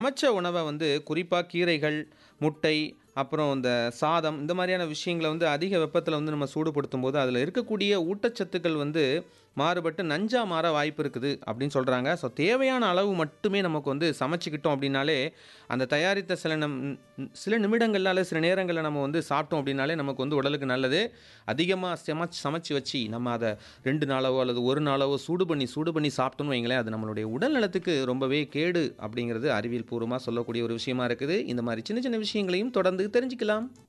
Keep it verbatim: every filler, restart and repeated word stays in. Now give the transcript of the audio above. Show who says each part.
Speaker 1: சமைச்ச உணவ வந்து குறிப்பா கீரைகள், முட்டை, அப்புறம் இந்த சாதம் இந்த மாதிரியான விஷயங்கள வந்து அதிக வெப்பத்தில வந்து நம்ம சூடுபடுத்தும்போது, அதில இருக்கக்கூடிய ஊட்டச்சத்துக்கள் வந்து மாறுபட்டு நஞ்சா மாற வாய்ப்பு இருக்குது அப்படின்னு சொல்றாங்க. ஸோ தேவையான அளவு மட்டுமே நமக்கு வந்து சமைச்சுக்கிட்டோம் அப்படின்னாலே, அந்த தயாரித்த சில நம் சில நிமிடங்கள்ல அல்லது சில நேரங்கள்ல நம்ம வந்து சாப்பிட்டோம் அப்படின்னாலே நமக்கு வந்து உடலுக்கு நல்லது. அதிகமா செமச் சமைச்சு வச்சு நம்ம அத ரெண்டு நாளாவோ அல்லது ஒரு நாளாவோ சூடு பண்ணி சூடு பண்ணி சாப்பிட்டோம்னு வைங்களேன், அது நம்மளுடைய உடல் நலத்துக்கு ரொம்பவே கேடு அப்படிங்கிறது அறிவியல் பூர்வமா சொல்லக்கூடிய ஒரு விஷயமா இருக்குது. இந்த மாரி சின்ன சின்ன விஷயங்களையும் தொடர்ந்து தெரிஞ்சுக்கலாம்.